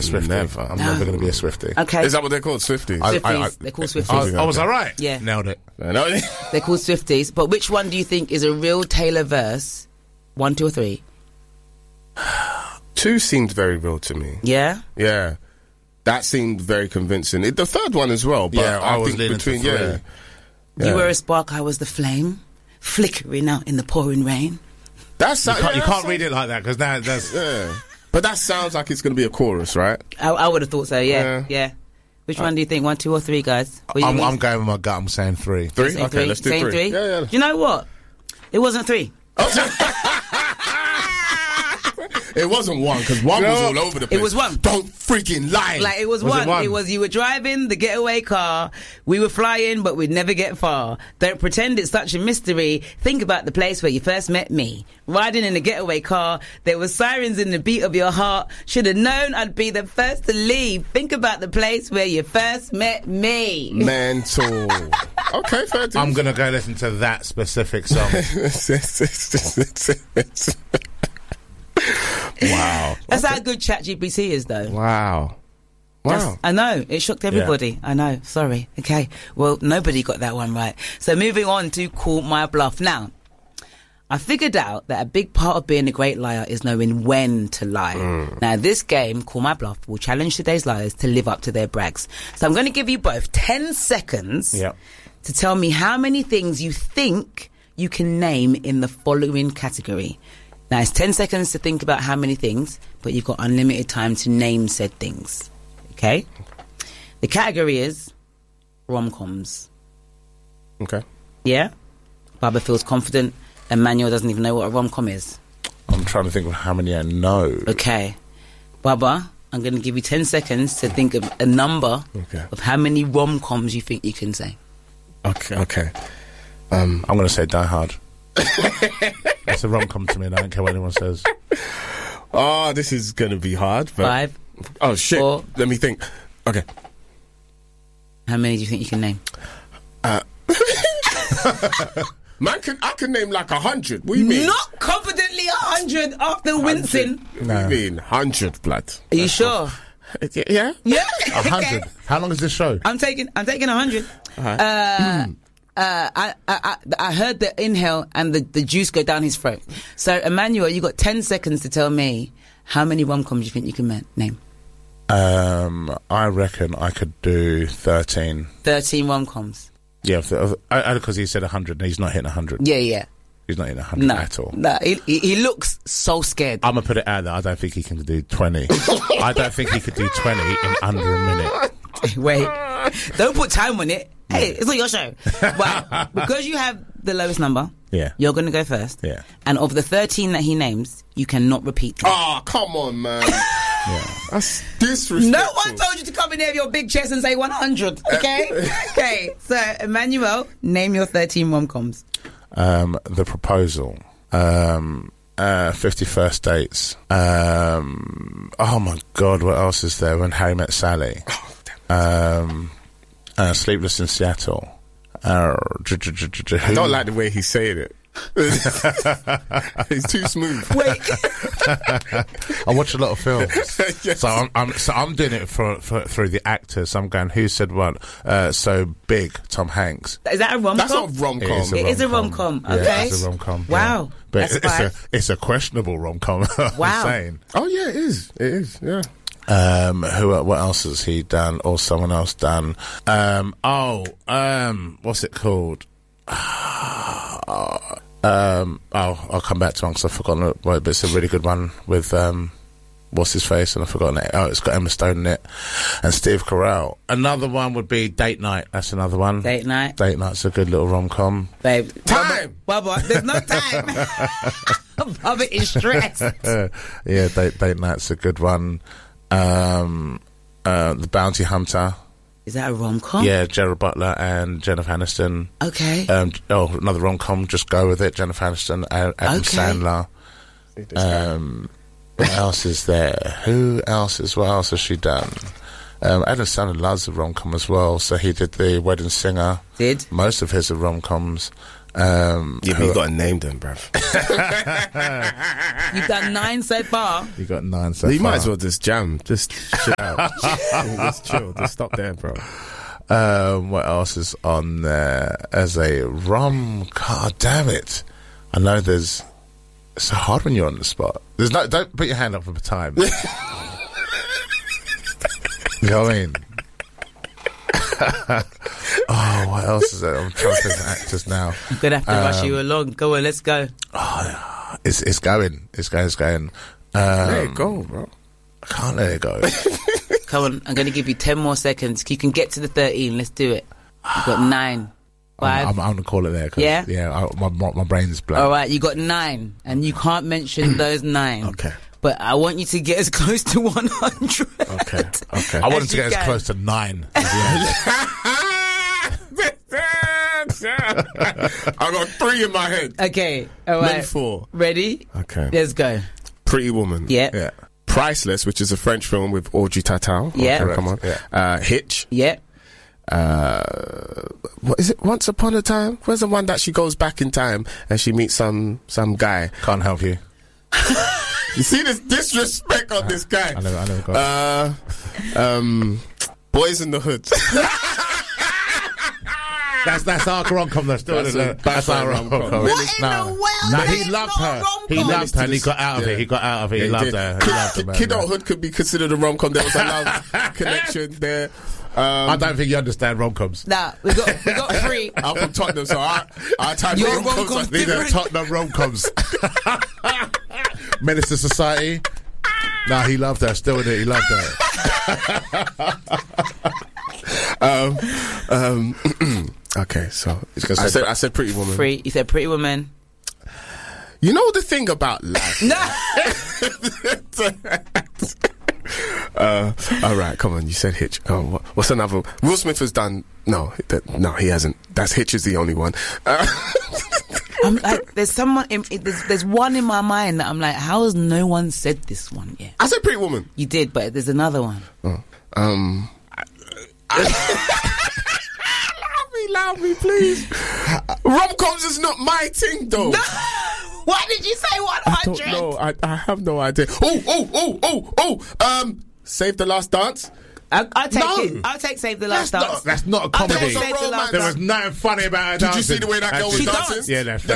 Swiftie. Never. I'm never going to be a Swiftie. Okay. Is that what they're called? Swifties? Swifties. They're called Swifties. Oh, was I right? Yeah. Nailed it. They're called Swifties. But which one do you think is a real Taylor verse? 1, 2, or 3? 2 seemed very real to me. Yeah? Yeah. That seemed very convincing. The third one as well, but Yeah, I was think leaning between, to 3. yeah. You were a spark, I was the flame, flickering out in the pouring rain. That's You can't read it like that because that's. Yeah. But that sounds like it's going to be a chorus, right? I would have thought so, yeah. Which one do you think? 1, 2, or 3, guys? I'm going with my gut. I'm saying 3. 3? Saying Okay, let's do Saying 3. Yeah. Do you know what? It wasn't 3. It wasn't 1 because 1 was all over the place. It was 1. Don't freaking lie. Like, it was Was it 1. 1? It was you were driving the getaway car. We were flying, but we'd never get far. Don't pretend it's such a mystery. Think about the place where you first met me. Riding in a getaway car. There were sirens in the beat of your heart. Should have known I'd be the first to leave. Think about the place where you first met me. Mental. Okay, fair dues. I'm going to go listen to that specific song. Wow. That's how good ChatGPT is, though. Wow. I know, it shocked everybody. Yeah. I know, sorry. Okay, well, nobody got that one right. So moving on to Call My Bluff. Now, I figured out that a big part of being a great liar is knowing when to lie. Now, this game, Call My Bluff, will challenge today's liars to live up to their brags. So I'm going to give you both 10 seconds to tell me how many things you think you can name in the following category. Now, it's 10 seconds to think about how many things, but you've got unlimited time to name said things. Okay? The category is rom-coms. Okay. Yeah? Baba feels confident. Emmanuel doesn't even know what a rom-com is. I'm trying to think of how many I know. Okay. Baba, I'm going to give you 10 seconds to think of a number of how many rom-coms you think you can say. Okay. I'm going to say Die Hard. It's a rom-com to me and I don't care what anyone says. Oh, this is going to be hard. But 5. Oh, shit. 4. Let me think. Okay. How many do you think you can name? Man, I can name like 100. What do you mean? Not confidently 100 after wincing. What do you mean? 100, blood. Are you sure? Yeah? Yeah. 100. How long is this show? I'm taking 100. I heard the inhale and the juice go down his throat. So, Emmanuel, you got 10 seconds to tell me how many rom-coms you think you can name. I reckon I could do 13. 13 rom-coms. Yeah, because he said 100 and he's not hitting 100. Yeah. He's not hitting 100 at all. No, he looks so scared. I'm going to put it out there. I don't think he can do 20. I don't think he could do 20 in under a minute. Wait. Don't put time on it. Hey, it's not your show. But because you have the lowest number, you're going to go first. Yeah. And of the 13 that he names, you cannot repeat them. Oh, come on, man. That's disrespectful. No one told you to come in there with your big chest and say 100, okay? Okay. So, Emmanuel, name your 13 rom-coms. The Proposal. 50 First Dates. Oh my God, what else is there? When Harry Met Sally. Sleepless in Seattle. I don't like the way he's saying it. He's too smooth. Wait. I watch a lot of films. Yes. So I'm doing it through the actors. I'm going, who said what? So Big, Tom Hanks. Is that a rom-com? That's not a rom-com. It is a rom-com. Okay. Yeah, it's a rom-com. Wow. Yeah. But That's it's a questionable rom-com. Wow. I'm saying. Oh yeah, it is. It is. Yeah. What else has he done or someone else done? What's it called? I'll come back to one because I've forgotten it, but it's a really good one with what's his face, and I've forgotten it. Oh, it's got Emma Stone in it and Steve Carell. Another one would be Date Night. That's another one. Date Night. Date Night's a good little rom-com. Babe, time. Bubba, there's no time. Bubba is stressed. Yeah, Date Night's a good one. The Bounty Hunter. Is that a rom-com? Yeah, Gerard Butler and Jennifer Aniston. Okay. Another rom-com. Just go with it. Jennifer Aniston, Adam Sandler. What else is there? What else has she done? Adam Sandler loves a rom-com as well. So he did The Wedding Singer. Did? Most of his are rom-coms. Yeah, but you got to name them, bruv. You've done 9 so far. You got 9 so far. You might as well just jam. Just chill out. Just chill. Just stop there, bro. What else is on there as a rum? God damn it! I know it's so hard when you're on the spot. Don't put your hand up for the time. You know what I mean? Oh, what else is there? I'm trying to think of actors now. I'm gonna have to rush you along. Go on, let's go. Oh, it's going. It's going. Let it go, bro. I can't let it go. Come on, I'm gonna give you 10 more seconds. You can get to the 13. Let's do it. You got 9. 5. I'm gonna call it there. Yeah? Yeah. My brain's blank. All right, you got 9, and you can't mention those 9. Okay. But I want you to get as close to 100. Okay. I wanted to get as close to 9. I got 3 in my head. Okay, all right. Then 4. Ready? Okay. Let's go. Pretty Woman. Yeah. Yeah. Priceless, which is a French film with Audrey Tautou. Yeah. Okay, come on. Yeah. Hitch. Yeah. What is it? Once Upon a Time? Where's the one that she goes back in time and she meets some guy? Can't help you. You see this disrespect on this guy. I never got it. Boys in the Hood. That's our rom-com. That's our rom-com. What in the world? No, he loved her. He loved her and he got out of it. He got out of it. He loved her. He loved her. Kidulthood could be considered a rom-com. There was a love connection there. I don't think you understand rom-coms. Nah, we got 3. I'm from Tottenham, so I type Your rom-coms. rom-coms These are Tottenham rom-coms. Menace to Society. Nah, he loved her. Still in it. He loved her. Okay, so I said Pretty Woman. 3. You said Pretty Woman. You know the thing about life. No. All right, come on. You said Hitch. Oh, what's another? Will Smith has done. No, he hasn't. That's Hitch is the only one. I'm like, there's someone. There's one in my mind that I'm like, how has no one said this one yet? I said Pretty Woman. You did, but there's another one. Allow me, please. Rom-coms is not my thing, though. No. Why did you say 100? I don't know. I have no idea. Save the Last Dance. I'll take it. I'll take Save the Last Dance. That's not a comedy. There was nothing funny about her dancing. Did you see the way that girl was dancing? Yeah, that's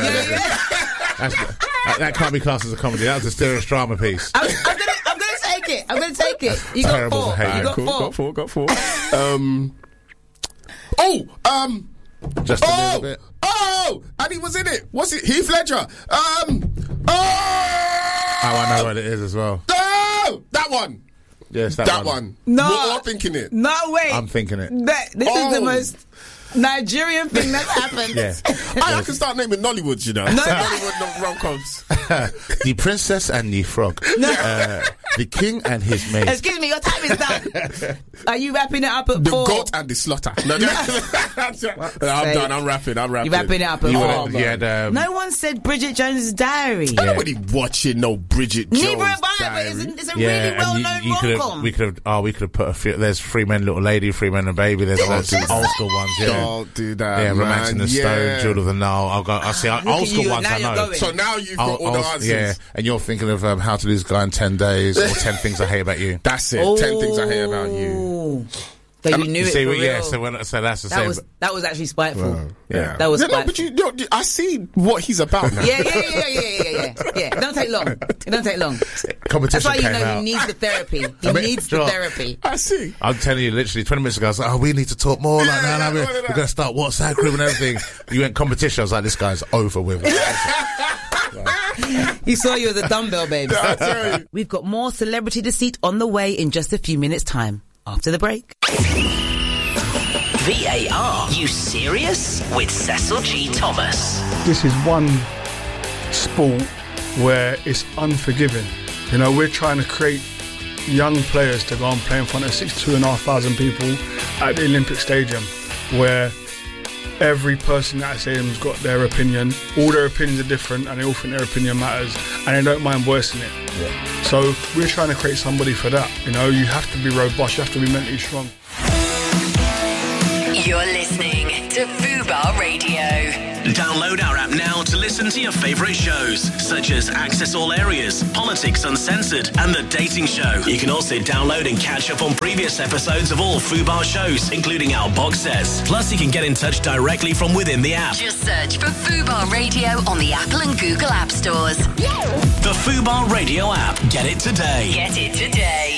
that can't be classed as a comedy. That was a serious drama piece. I'm gonna take it. I'm gonna take it. You got 4. You got 4. Just a little bit. Oh, and he was in it. What's it? Heath Ledger. I know what it is as well. Oh, that one. Yes, that one. No, we're all thinking it. No way. I'm thinking it. This is the most Nigerian thing that's happened. Yeah. I can start naming Nollywoods, you know. No. Nollywood rom-coms. The Princess and the Frog. No. The King and his Maid. Excuse me, your time is done. Are you wrapping it up at 4? The Goat and the Slaughter. No, I'm done. I'm wrapping. You're wrapping it up at 4. No one said Bridget Jones' Diary. Nobody watching no Bridget Jones' Neither have I, but it's a really well-known rom-com. We could have put a few. There's 3 Men, Little Lady, 3 Men and Baby. There's old school ones. Yeah. Don't do that. Yeah, Romancing the Stone, Jewel of the Nile. I see old school ones. I know. So now you've got all the answers. Yeah, and you're thinking of How to Lose a Guy in 10 Days or 10 Things I Hate About You. That's it. 10 Things I Hate About You. So you knew it for real. Yeah, so that's the same. That was actually spiteful. Yeah, that was spiteful. But I see what he's about now. Yeah. Don't take long. Competition. That's why you came know out. he needs the therapy. He needs the therapy. I see. I'm telling you, literally 20 minutes ago, I was like, we need to talk more. Like, no, we're going to start WhatsApp group and everything. You went competition. I was like, this guy's over with it. He saw you as a dumbbell, baby. We've got more Celebrity Deceit on the way in just a few minutes' time. After the break. VAR, you serious? With Cecil G. Thomas. This is one sport where it's unforgiving. You know, we're trying to create young players to go and play in front of 2,500 people at the Olympic Stadium, where every person at that stadium's got their opinion. All their opinions are different and they all think their opinion matters and they don't mind voicing it. Yeah. So we're trying to create somebody for that. You know, you have to be robust, you have to be mentally strong. You're listening to Fubar Radio. can download our app now to listen to your favourite shows, such as Access All Areas, Politics Uncensored, and The Dating Show. You can also download and catch up on previous episodes of all Fubar shows, including our box sets. Plus, you can get in touch directly from within the app. Just search for Fubar Radio on the Apple and Google App Stores. The Fubar Radio app. Get it today. Get it today.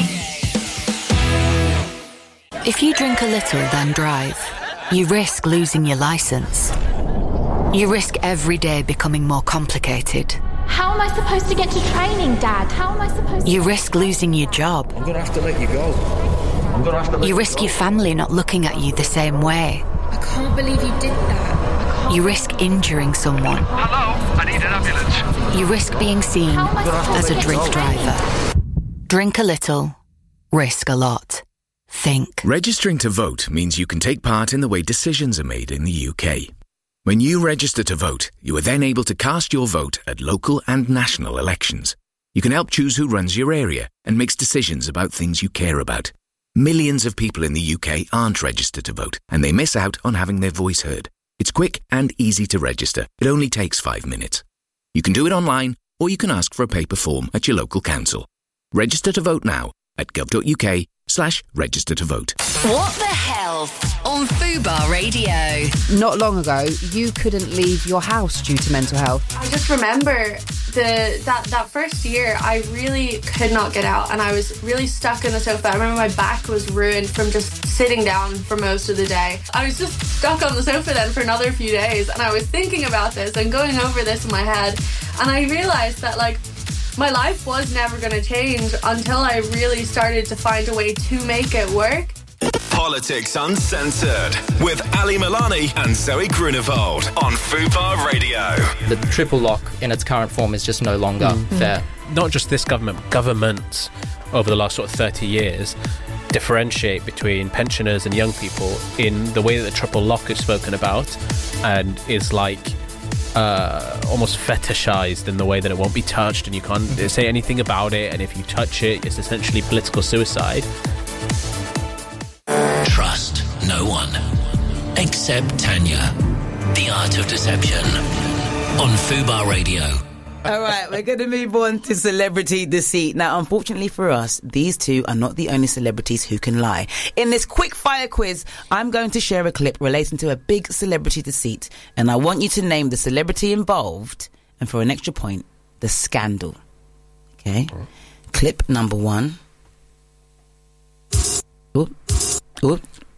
If you drink a little, then drive, you risk losing your licence. You risk every day becoming more complicated. How am I supposed to get to training, Dad? How am I supposed to... You risk losing your job. I'm going to have to let you go. You risk your family not looking at you the same way. I can't believe you did that. You risk injuring someone. Hello, I need an ambulance. You risk being seen as a drink driver. Drink a little, risk a lot. Think. Registering to vote means you can take part in the way decisions are made in the UK. When you register to vote, you are then able to cast your vote at local and national elections. You can help choose who runs your area and makes decisions about things you care about. Millions of people in the UK aren't registered to vote, and they miss out on having their voice heard. It's quick and easy to register. It only takes 5 minutes. You can do it online, or you can ask for a paper form at your local council. Register to vote now at gov.uk/register to vote. What the health on Fubar Radio. Not long ago, you couldn't leave your house due to mental health. I just remember that first year, I really could not get out, and I was really stuck in the sofa. I remember my back was ruined from just sitting down for most of the day. I was just stuck on the sofa then for another few days, and I was thinking about this and going over this in my head, and I realised that, like, my life was never going to change until I really started to find a way to make it work. Politics Uncensored with Ali Milani and Zoe Grunewald on Fubar Radio. The triple lock in its current form is just no longer fair. Not just this government, but governments over the last sort of 30 years differentiate between pensioners and young people in the way that the triple lock is spoken about and is like almost fetishized in the way that it won't be touched and you can't say anything about it, and if you touch it, it's essentially political suicide. Trust no one except Tanya. The Art of Deception on Fubar Radio. All right, we're going to move on to celebrity deceit. Now, unfortunately for us, these two are not the only celebrities who can lie. In this quick fire quiz, I'm going to share a clip relating to a big celebrity deceit, and I want you to name the celebrity involved, and for an extra point, the scandal. Okay? Clip number 1.